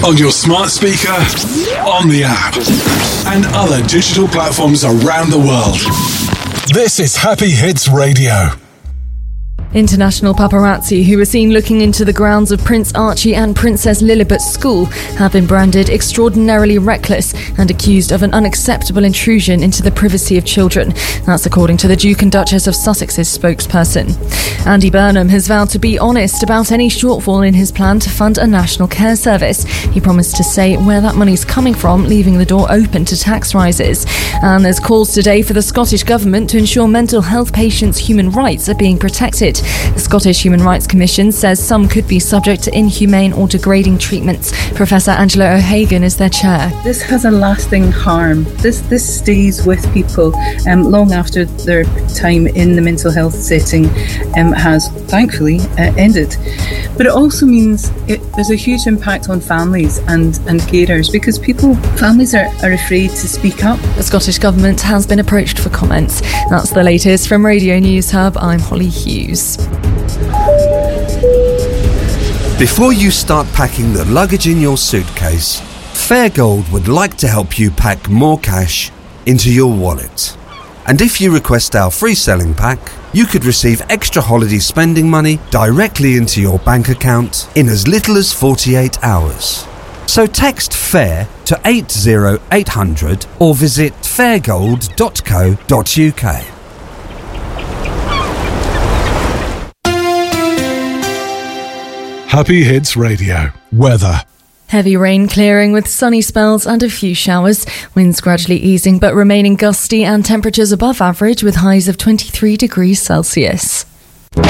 On your smart speaker, on the app, and other digital platforms around the world. This is Happy Hits Radio. International paparazzi who were seen looking into the grounds of Prince Archie and Princess Lilibet's school have been branded extraordinarily reckless and accused of an unacceptable intrusion into the privacy of children. That's according to the Duke and Duchess of Sussex's spokesperson. Andy Burnham has vowed to be honest about any shortfall in his plan to fund a national care service. He promised to say where that money's coming from, leaving the door open to tax rises. And there's calls today for the Scottish Government to ensure mental health patients' human rights are being protected. The Scottish Human Rights Commission says some could be subject to inhumane or degrading treatments. Professor Angela O'Hagan is their chair. This has a lasting harm. This stays with people long after their time in the mental health setting has thankfully ended. But it also means there's a huge impact on families and carers because families are afraid to speak up. The Scottish Government has been approached for comments. That's the latest from Radio News Hub. I'm Holly Hughes. Before you start packing the luggage in your suitcase, Fairgold would like to help you pack more cash into your wallet. And if you request our free selling pack, you could receive extra holiday spending money directly into your bank account in as little as 48 hours. So text FAIR to 80800 or visit fairgold.co.uk. Happy Hits Radio. Weather. Heavy rain clearing with sunny spells and a few showers. Winds gradually easing but remaining gusty and temperatures above average with highs of 23 degrees Celsius.